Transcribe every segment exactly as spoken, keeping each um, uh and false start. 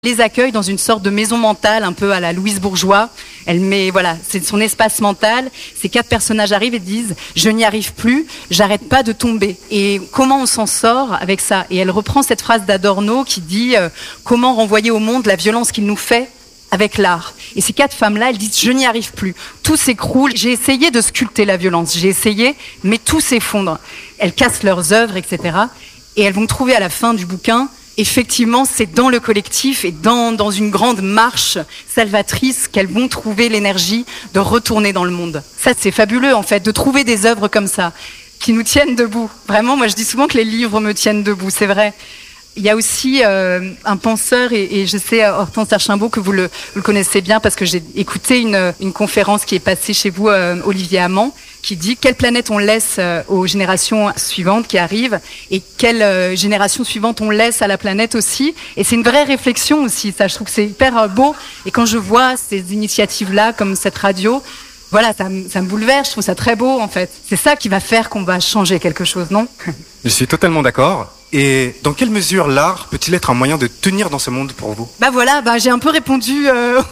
les accueille dans une sorte de maison mentale, un peu à la Louise Bourgeois. Elle met, voilà, c'est son espace mental. Ces quatre personnages arrivent et disent « Je n'y arrive plus, j'arrête pas de tomber ». Et comment on s'en sort avec ça? Et elle reprend cette phrase d'Adorno qui dit euh, « Comment renvoyer au monde la violence qu'il nous fait avec l'art ». Et ces quatre femmes-là, elles disent « Je n'y arrive plus, tout s'écroule, j'ai essayé de sculpter la violence, j'ai essayé, mais tout s'effondre ». Elles cassent leurs œuvres, et cetera. Et elles vont trouver à la fin du bouquin, effectivement, c'est dans le collectif et dans, dans une grande marche salvatrice qu'elles vont trouver l'énergie de retourner dans le monde. Ça, c'est fabuleux, en fait, de trouver des œuvres comme ça, qui nous tiennent debout. Vraiment, moi, je dis souvent que les livres me tiennent debout, c'est vrai. Il y a aussi euh, un penseur, et, et je sais, Hortense Archimbaud, que vous le, vous le connaissez bien, parce que j'ai écouté une, une conférence qui est passée chez vous, euh, Olivier Amand, qui dit quelle planète on laisse aux générations suivantes qui arrivent et quelle euh, génération suivante on laisse à la planète aussi. Et c'est une vraie réflexion aussi, ça, je trouve que c'est hyper beau. Et quand je vois ces initiatives-là, comme cette radio, voilà, ça, ça me bouleverse, je trouve ça très beau en fait. C'est ça qui va faire qu'on va changer quelque chose, non? Je suis totalement d'accord. Et dans quelle mesure l'art peut-il être un moyen de tenir dans ce monde pour vous? Bah voilà, bah j'ai un peu répondu euh,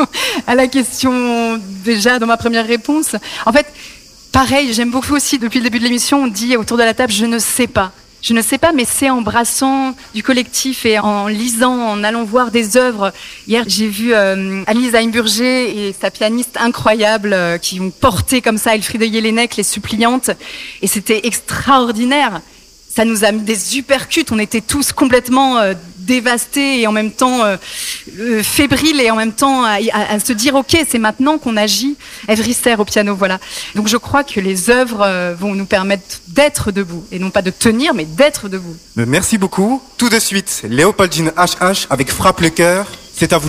à la question déjà dans ma première réponse. En fait, pareil, j'aime beaucoup aussi, depuis le début de l'émission, on dit autour de la table, je ne sais pas. Je ne sais pas, mais c'est en brassant du collectif et en lisant, en allant voir des œuvres. Hier, j'ai vu euh, Annelise Heimburger et sa pianiste incroyable euh, qui ont porté comme ça Elfriede Jelinek, les suppliantes. Et c'était extraordinaire. Ça nous a mis des uppercuts. On était tous complètement euh, dévastés et en même temps euh, euh, fébriles et en même temps à, à, à se dire ok, c'est maintenant qu'on agit. Ève Risser au piano, voilà. Donc je crois que les œuvres euh, vont nous permettre d'être debout et non pas de tenir, mais d'être debout. Merci beaucoup. Tout de suite, Léopoldine H H avec Frappe le cœur. C'est à vous.